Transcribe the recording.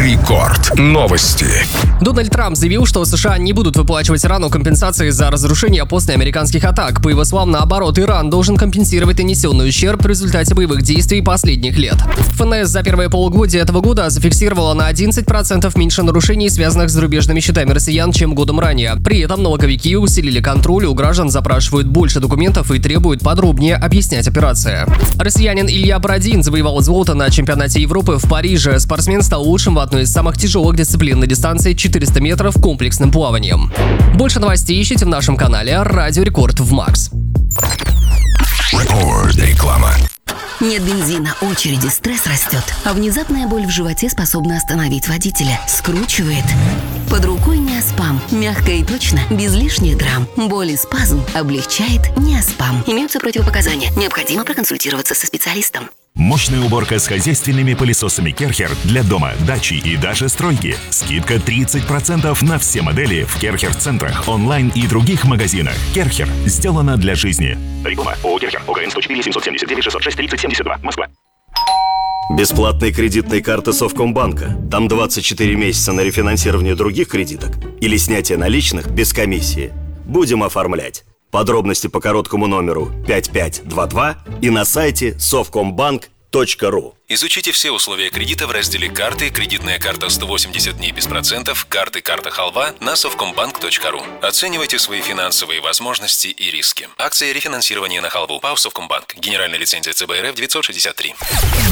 Рекорд. Новости. Дональд Трамп заявил, что США не будут выплачивать Ирану компенсации за разрушение после американских атак. По его словам, наоборот, Иран должен компенсировать нанесенный ущерб в результате боевых действий последних лет. ФНС за первое полугодие этого года зафиксировала на 11% меньше нарушений, связанных с зарубежными счетами россиян, чем годом ранее. При этом налоговики усилили контроль, у граждан запрашивают больше документов и требуют подробнее объяснять операции. Россиянин Илья Бородин завоевал золото на чемпионате Европы в Париже. Спортсмен стал лучшим в одной из самых тяжелых дисциплин на дистанции 400 метров комплексным плаванием. Больше новостей ищите в нашем канале «Радио Рекорд» в Макс. Реклама. Нет бензина, очереди, стресс растет. А внезапная боль в животе способна остановить водителя. Скручивает. Под рукой Неоспам. Мягко и точно, без лишних драм. Боль и спазм облегчает Неоспам. Имеются противопоказания. Необходимо проконсультироваться со специалистом. Мощная уборка с хозяйственными пылесосами Керхер для дома, дачи и даже стройки. Скидка 30% на все модели в Керхер-центрах, онлайн и других магазинах. Керхер сделано для жизни. Реклама. ООО «Керхер». ОГРН 104 779 606 30 72. Москва. Бесплатные кредитные карты Совкомбанка. Там 24 месяца на рефинансирование других кредиток или снятие наличных без комиссии. Будем оформлять. Подробности по короткому номеру 5522 и на сайте совкомбанк.ру. Изучите все условия кредита в разделе «Карты», «Кредитная карта 180 дней без процентов», «Карты», «Карта Халва» на совкомбанк.ру. Оценивайте свои финансовые возможности и риски. Акция рефинансирования на халву. ПАО «Совкомбанк». Генеральная лицензия ЦБ РФ 963.